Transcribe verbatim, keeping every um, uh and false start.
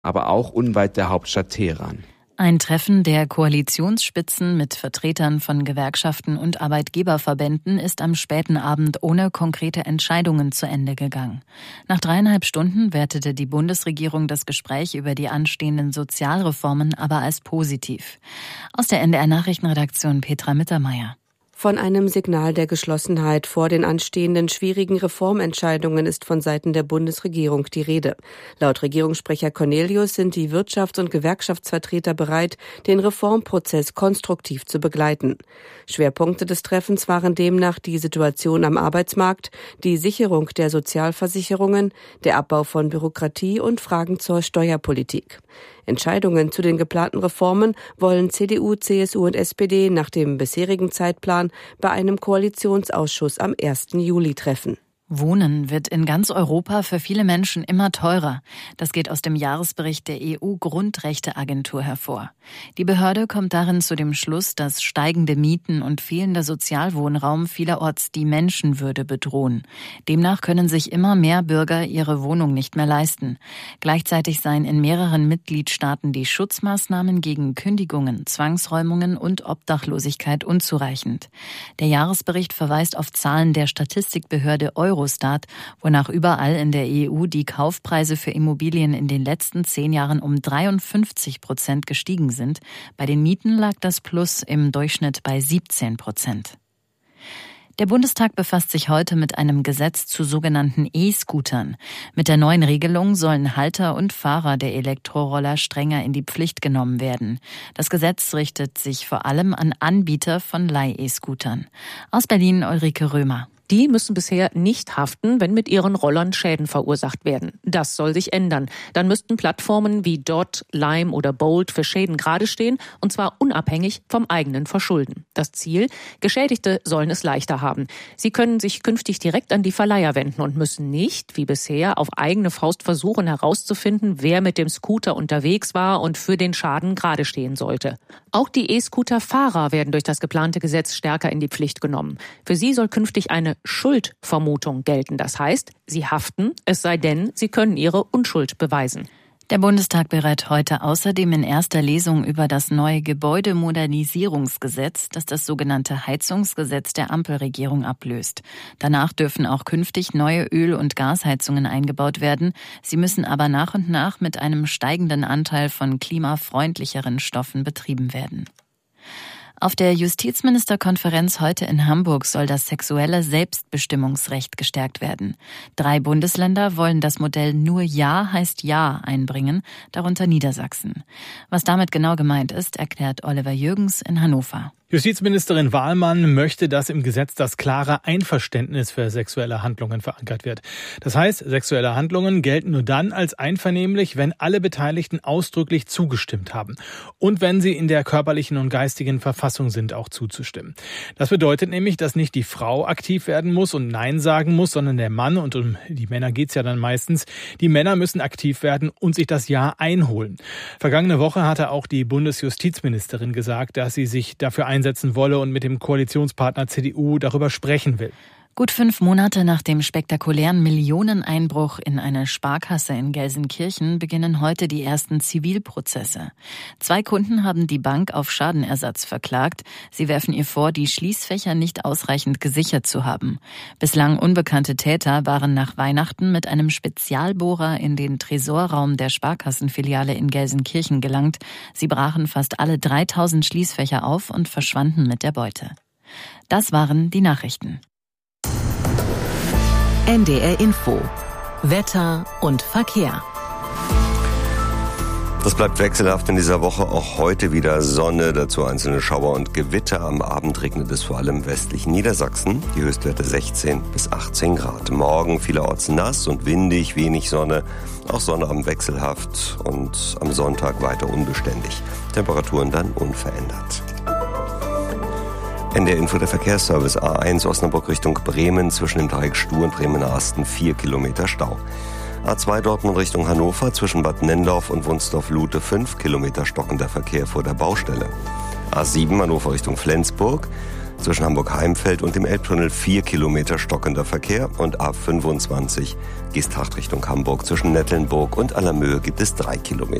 aber auch unweit der Hauptstadt Teheran. Ein Treffen der Koalitionsspitzen mit Vertretern von Gewerkschaften und Arbeitgeberverbänden ist am späten Abend ohne konkrete Entscheidungen zu Ende gegangen. Nach dreieinhalb Stunden wertete die Bundesregierung das Gespräch über die anstehenden Sozialreformen aber als positiv. Aus der N D R-Nachrichtenredaktion Petra Mittermeier. Von einem Signal der Geschlossenheit vor den anstehenden schwierigen Reformentscheidungen ist von Seiten der Bundesregierung die Rede. Laut Regierungssprecher Cornelius sind die Wirtschafts- und Gewerkschaftsvertreter bereit, den Reformprozess konstruktiv zu begleiten. Schwerpunkte des Treffens waren demnach die Situation am Arbeitsmarkt, die Sicherung der Sozialversicherungen, der Abbau von Bürokratie und Fragen zur Steuerpolitik. Entscheidungen zu den geplanten Reformen wollen C D U, C S U und S P D nach dem bisherigen Zeitplan bei einem Koalitionsausschuss am ersten Juli treffen. Wohnen wird in ganz Europa für viele Menschen immer teurer. Das geht aus dem Jahresbericht der E U-Grundrechteagentur hervor. Die Behörde kommt darin zu dem Schluss, dass steigende Mieten und fehlender Sozialwohnraum vielerorts die Menschenwürde bedrohen. Demnach können sich immer mehr Bürger ihre Wohnung nicht mehr leisten. Gleichzeitig seien in mehreren Mitgliedstaaten die Schutzmaßnahmen gegen Kündigungen, Zwangsräumungen und Obdachlosigkeit unzureichend. Der Jahresbericht verweist auf Zahlen der Statistikbehörde Eurostat, wonach überall in der E U die Kaufpreise für Immobilien in den letzten zehn Jahren um dreiundfünfzig Prozent gestiegen sind. Bei den Mieten lag das Plus im Durchschnitt bei siebzehn Prozent. Der Bundestag befasst sich heute mit einem Gesetz zu sogenannten E-Scootern. Mit der neuen Regelung sollen Halter und Fahrer der Elektroroller strenger in die Pflicht genommen werden. Das Gesetz richtet sich vor allem an Anbieter von Leih-E-Scootern. Aus Berlin Ulrike Römer. Die müssen bisher nicht haften, wenn mit ihren Rollern Schäden verursacht werden. Das soll sich ändern. Dann müssten Plattformen wie Dot, Lime oder Bolt für Schäden gerade stehen, und zwar unabhängig vom eigenen Verschulden. Das Ziel: Geschädigte sollen es leichter haben. Sie können sich künftig direkt an die Verleiher wenden und müssen nicht, wie bisher, auf eigene Faust versuchen herauszufinden, wer mit dem Scooter unterwegs war und für den Schaden gerade stehen sollte. Auch die E-Scooter-Fahrer werden durch das geplante Gesetz stärker in die Pflicht genommen. Für sie soll künftig eine Schuldvermutung gelten. Das heißt, sie haften, es sei denn, sie können ihre Unschuld beweisen. Der Bundestag berät heute außerdem in erster Lesung über das neue Gebäudemodernisierungsgesetz, das das sogenannte Heizungsgesetz der Ampelregierung ablöst. Danach dürfen auch künftig neue Öl- und Gasheizungen eingebaut werden. Sie müssen aber nach und nach mit einem steigenden Anteil von klimafreundlicheren Stoffen betrieben werden. Auf der Justizministerkonferenz heute in Hamburg soll das sexuelle Selbstbestimmungsrecht gestärkt werden. Drei Bundesländer wollen das Modell Nur Ja heißt Ja einbringen, darunter Niedersachsen. Was damit genau gemeint ist, erklärt Oliver Jürgens in Hannover. Justizministerin Wahlmann möchte, dass im Gesetz das klare Einverständnis für sexuelle Handlungen verankert wird. Das heißt, sexuelle Handlungen gelten nur dann als einvernehmlich, wenn alle Beteiligten ausdrücklich zugestimmt haben und wenn sie in der körperlichen und geistigen Verfassung sind, auch zuzustimmen. Das bedeutet nämlich, dass nicht die Frau aktiv werden muss und Nein sagen muss, sondern der Mann, und um die Männer geht's ja dann meistens, die Männer müssen aktiv werden und sich das Ja einholen. Vergangene Woche hatte auch die Bundesjustizministerin gesagt, dass sie sich dafür einsetzt, setzen wolle und mit dem Koalitionspartner C D U darüber sprechen will. Gut fünf Monate nach dem spektakulären Millioneneinbruch in eine Sparkasse in Gelsenkirchen beginnen heute die ersten Zivilprozesse. Zwei Kunden haben die Bank auf Schadenersatz verklagt. Sie werfen ihr vor, die Schließfächer nicht ausreichend gesichert zu haben. Bislang unbekannte Täter waren nach Weihnachten mit einem Spezialbohrer in den Tresorraum der Sparkassenfiliale in Gelsenkirchen gelangt. Sie brachen fast alle dreitausend Schließfächer auf und verschwanden mit der Beute. Das waren die Nachrichten. N D R Info. Wetter und Verkehr. Das bleibt wechselhaft in dieser Woche. Auch heute wieder Sonne, dazu einzelne Schauer und Gewitter. Am Abend regnet es vor allem im westlichen Niedersachsen. Die Höchstwerte sechzehn bis achtzehn Grad. Morgen vielerorts nass und windig, wenig Sonne. Auch Sonnabend wechselhaft und am Sonntag weiter unbeständig. Temperaturen dann unverändert. N D R Info, der Verkehrsservice. A eins Osnabrück Richtung Bremen, zwischen dem Dreieck Stuhr und Bremen-Asten vier Kilometer Stau. A zwei Dortmund Richtung Hannover, zwischen Bad Nendorf und Wunsdorf-Lute fünf Kilometer stockender Verkehr vor der Baustelle. A sieben Hannover Richtung Flensburg, Zwischen Hamburg-Heimfeld und dem Elbtunnel vier Kilometer stockender Verkehr und A fünfundzwanzig Geesthacht Richtung Hamburg. Zwischen Nettelnburg und Allermöhe gibt es drei Kilometer.